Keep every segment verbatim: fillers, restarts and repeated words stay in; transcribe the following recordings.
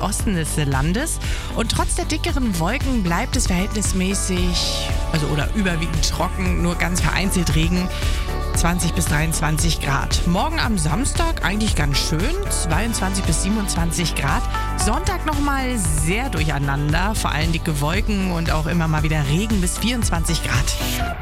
Südosten des Landes. Und trotz der dickeren Wolken bleibt es verhältnismäßig, also oder überwiegend trocken, nur ganz vereinzelt Regen. zwanzig bis dreiundzwanzig Grad. Morgen am Samstag eigentlich ganz schön, zweiundzwanzig bis siebenundzwanzig Grad. Sonntag nochmal sehr durcheinander, vor allem dicke Wolken und auch immer mal wieder Regen bis vierundzwanzig Grad.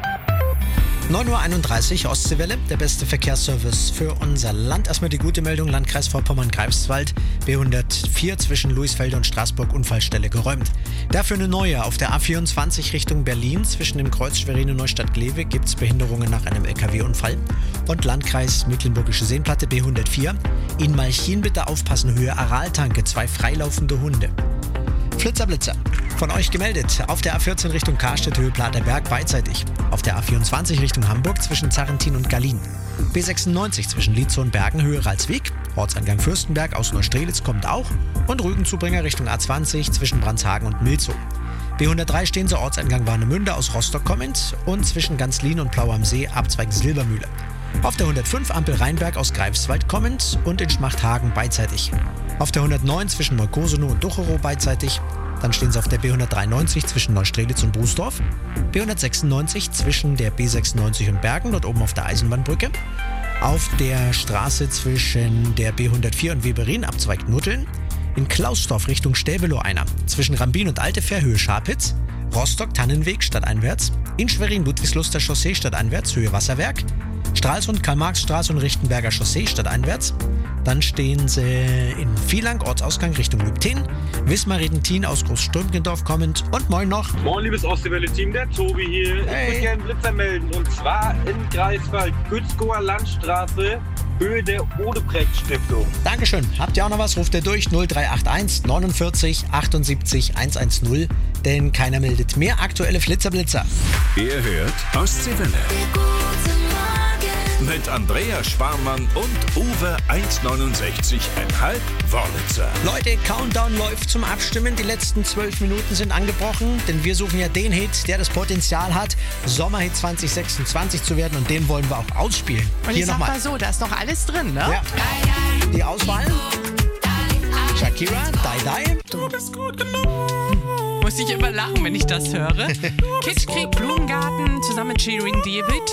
neun Uhr einunddreißig, Ostseewelle, der beste Verkehrsservice für unser Land. Erstmal die gute Meldung, Landkreis Vorpommern-Greifswald, B hundertvier zwischen Luisfelde und Straßburg, Unfallstelle geräumt. Dafür eine neue, auf der A vierundzwanzig Richtung Berlin, zwischen dem Kreuz Schwerin und Neustadt-Glewe gibt es Behinderungen nach einem L K W-Unfall. Und Landkreis Mecklenburgische Seenplatte, B hundertvier, in Malchin bitte aufpassen, Höhe Araltanke, zwei freilaufende Hunde. Flitzer Blitzer, von euch gemeldet. Auf der A vierzehn Richtung Karstedt, Höhe Platerberg, beidseitig. Auf der A vierundzwanzig Richtung Hamburg zwischen Zarrentin und Gallien. B sechsundneunzig zwischen Lietzow und Bergen, Höhe Ralsweg. Ortseingang Fürstenberg aus Neustrelitz kommt auch. Und Rügenzubringer Richtung A zwanzig zwischen Brandshagen und Milzow. B hundertdrei stehen Sie Ortseingang Warnemünde aus Rostock kommend und zwischen Ganzlin und Plau am See Abzweig Silbermühle. Auf der hundertfünf Ampel Rheinberg aus Greifswald kommend und in Schmachthagen beidseitig. Auf der hundertneun zwischen Neukosenow und Ducherow beidseitig. Dann stehen Sie auf der B hundertdreiundneunzig zwischen Neustrelitz und Bußdorf. B hundertsechsundneunzig zwischen der B sechsundneunzig und Bergen, dort oben auf der Eisenbahnbrücke. Auf der Straße zwischen der B hundertvier und Weberin, Abzweig Nutteln. In Klausdorf Richtung Stäbelow einer. Zwischen Rambin und Altefähr, Höhe Scharpitz. Rostock Tannenweg stadteinwärts. In Schwerin Ludwigsluster Chaussee stadteinwärts, Höhe Wasserwerk. Stralsund Karl-Marx-Straße und Richtenberger Chaussee stadteinwärts. Dann stehen Sie in Vielang, Ortsausgang Richtung Lübten, Wismar-Redentin aus Großstürmgendorf kommend und moin noch. Moin, liebes Ostseewelle-Team, der Tobi hier. Hey. Ich würde gerne einen Blitzer melden und zwar in Greifswald, Gützkower Landstraße, Höhe der Odebrecht-Stiftung. Dankeschön. Habt ihr auch noch was? Ruft ihr durch null drei acht eins neunundvierzig achtundsiebzig hundertzehn, denn keiner meldet mehr aktuelle Flitzerblitzer. Ihr hört Ostseewelle. Mit Andrea Schwarmann und Uwe eins neunundsechzig Komma fünf Wörlitzer. Leute, Countdown läuft zum Abstimmen. Die letzten zwölf Minuten sind angebrochen, denn wir suchen ja den Hit, der das Potenzial hat, Sommerhit zwanzig sechsundzwanzig zu werden und den wollen wir auch ausspielen. Und Hier ich sag nochmal. mal so, da ist noch alles drin, ne? Ja. Die Auswahl: Shakira, Die Die. Du bist gut genug. Muss ich immer lachen, wenn ich das höre. Kitschkrieg, Blumengarten, zusammen mit Shirin David.